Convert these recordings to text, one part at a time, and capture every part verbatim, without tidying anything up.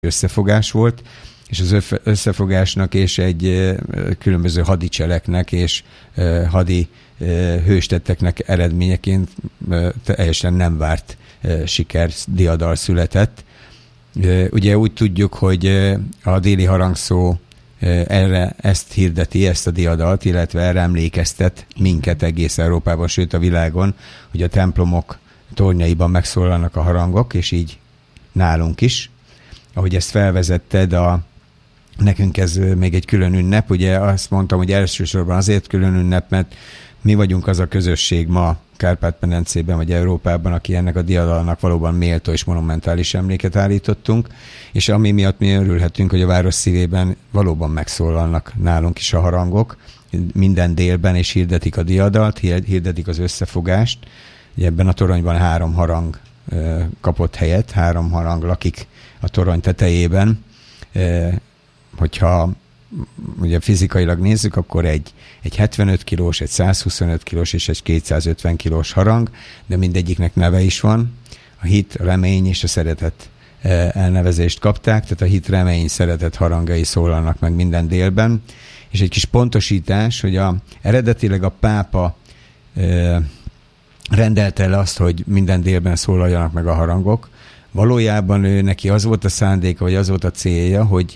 összefogás volt, és az összefogásnak és egy különböző hadicseleknek és hadi hőstetteknek eredményeként teljesen nem várt siker diadal született. Ugye úgy tudjuk, hogy a déli harangszó erre ezt hirdeti, ezt a diadalt, illetve erre emlékeztet minket egész Európában, sőt a világon, hogy a templomok tornyaiban megszólalnak a harangok, és így nálunk is. Ahogy ezt felvezetted, a, nekünk ez még egy külön ünnep, ugye azt mondtam, hogy elsősorban azért külön ünnep, mert mi vagyunk az a közösség ma Kárpát-medencében vagy Európában, aki ennek a diadalnak valóban méltó és monumentális emléket állítottunk, és ami miatt mi örülhetünk, hogy a város szívében valóban megszólalnak nálunk is a harangok, minden délben, és hirdetik a diadalt, hirdetik az összefogást. Ugye ebben a toronyban három harang kapott helyet, három harang lakik a torony tetejében. Hogyha ugye fizikailag nézzük, akkor egy, egy hetvenöt kilós, egy százhuszonöt kilós és egy kétszázötven kilós harang, de mindegyiknek neve is van. A hit, a remény és a szeretet elnevezést kapták, tehát a hit, remény, szeretet harangai szólalnak meg minden délben. És egy kis pontosítás, hogy a, eredetileg a pápa e, rendelte el azt, hogy minden délben szólaljanak meg a harangok. Valójában ő neki az volt a szándéka, vagy az volt a célja, hogy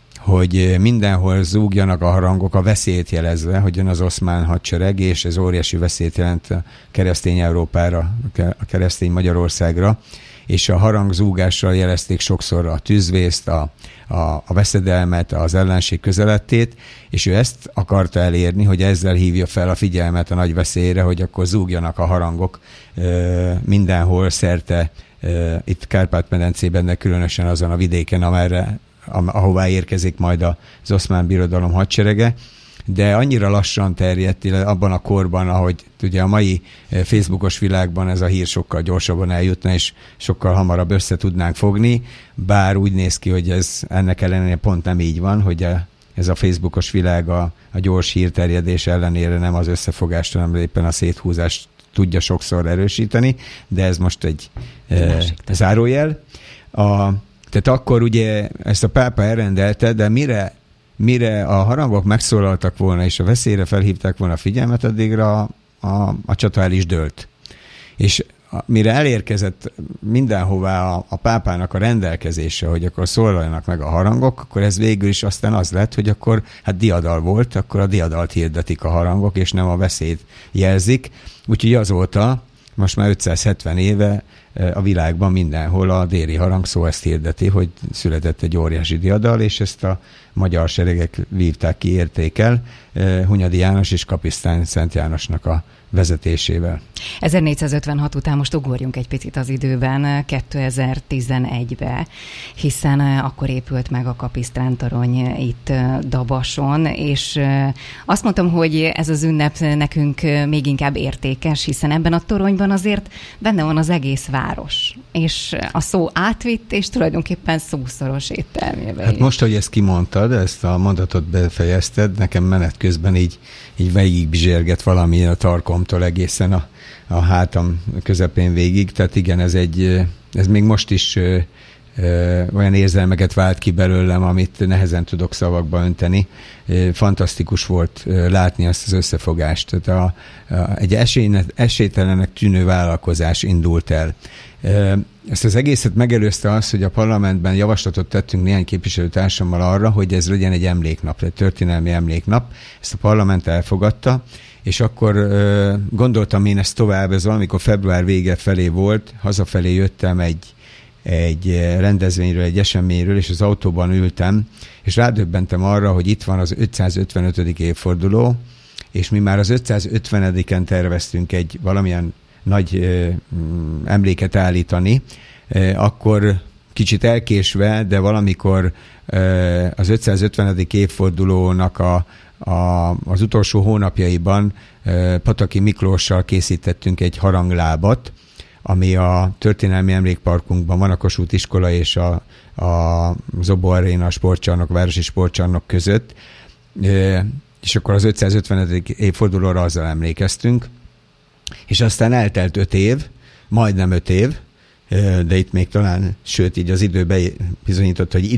hogy mindenhol zúgjanak a harangok a veszélyt jelezve, hogy jön az oszmán hadsereg, és ez óriási veszélyt jelent a keresztény Európára, a keresztény Magyarországra, és a harangzúgással jelezték sokszor a tűzvészt, a, a, a veszedelmet, az ellenség közelettét, és ő ezt akarta elérni, hogy ezzel hívja fel a figyelmet a nagy veszélyre, hogy akkor zúgjanak a harangok mindenhol szerte, itt Kárpát-medencében, de különösen azon a vidéken, amerre ahová érkezik majd az Oszmán Birodalom hadserege, de annyira lassan terjedt abban a korban, ahogy ugye a mai Facebookos világban ez a hír sokkal gyorsabban eljutna, és sokkal hamarabb össze tudnánk fogni, bár úgy néz ki, hogy ez ennek ellenére pont nem így van, hogy a, ez a Facebookos világ a, a gyors hírterjedés ellenére nem az összefogást, hanem éppen a széthúzást tudja sokszor erősíteni, de ez most egy e, zárójel. A Tehát akkor ugye ezt a pápa elrendelte, de mire, mire a harangok megszólaltak volna, és a veszélyre felhívták volna a figyelmet, addigra a, a, a csata el is dőlt. És mire elérkezett mindenhová a, a pápának a rendelkezése, hogy akkor szólaljanak meg a harangok, akkor ez végül is aztán az lett, hogy akkor hát diadal volt, akkor a diadalt hirdetik a harangok, és nem a veszélyt jelzik. Úgyhogy azóta, most már ötszázhetven éve a világban mindenhol a déli harangszó ezt hirdeti, hogy született egy óriási diadal, és ezt a magyar seregek vívták ki, érték el Hunyadi János és Kapisztán Szent Jánosnak a vezetésével. ezernégyszázötvenhat után most ugorjunk egy picit az időben, kétezer-tizenegybe, hiszen akkor épült meg a Kapisztrán torony itt Dabason, és azt mondtam, hogy ez az ünnep nekünk még inkább értékes, hiszen ebben a toronyban azért benne van az egész város, és a szó átvitt, és tulajdonképpen szószoros értelmében. Hát most, hogy ezt kimondtad, ezt a mondatot befejezted, nekem menet közben így, így végig bizserget valami a tarkomtól egészen a, a hátam közepén végig. Tehát igen, ez egy, ez még most is ö, ö, olyan érzelmeket vált ki belőlem, amit nehezen tudok szavakba önteni. Fantasztikus volt látni azt az összefogást. Tehát a, a, egy esély, esélytelenek tűnő vállalkozás indult el. Ezt az egészet megelőzte az, hogy a parlamentben javaslatot tettünk néhány képviselőtársammal arra, hogy ez legyen egy emléknap, egy történelmi emléknap. Ezt a parlament elfogadta, és akkor ö, gondoltam én ezt tovább, ez valamikor február vége felé volt, hazafelé jöttem egy, egy rendezvényről, egy eseményről, és az autóban ültem, és rádöbbentem arra, hogy itt van az ötszázötvenötödik évforduló, és mi már az ötszázötvenediken terveztünk egy valamilyen nagy ö, emléket állítani, ö, akkor kicsit elkésve, de valamikor ö, az ötszázötvenedik évfordulónak a, a, az utolsó hónapjaiban ö, Pataki Miklóssal készítettünk egy haranglábat, ami a történelmi emlékparkunkban van, a Kossuth iskola és a, a Zobó Aréna, a sportcsarnok, a városi sportcsarnok között, ö, és akkor az ötszázötvenedik évfordulóra azzal emlékeztünk. És aztán eltelt öt év, majdnem öt év, de itt még talán, sőt így az idő bizonyított, hogy